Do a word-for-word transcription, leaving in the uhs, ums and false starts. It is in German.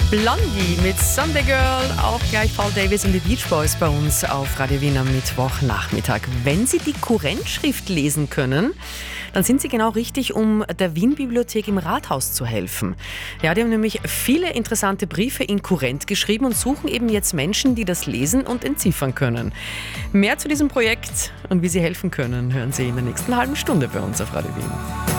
Blondie mit Sunday Girl, auch gleich Paul Davis und die Beach Boys bei uns auf Radio Wien am Mittwochnachmittag. Wenn Sie die Kurrentschrift lesen können, dann sind Sie genau richtig, um der Wien-Bibliothek im Rathaus zu helfen. Ja, die haben nämlich viele interessante Briefe in Kurrent geschrieben und suchen eben jetzt Menschen, die das lesen und entziffern können. Mehr zu diesem Projekt und wie Sie helfen können, hören Sie in der nächsten halben Stunde bei uns auf Radio Wien.